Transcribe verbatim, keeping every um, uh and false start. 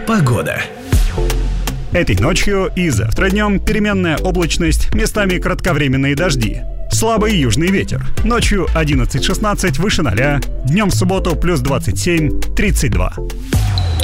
Погода. Этой ночью и завтра днем переменная облачность, местами кратковременные дожди. Слабый южный ветер. Ночью одиннадцать шестнадцать выше ноля. Днем в субботу плюс двадцать семь тридцать два.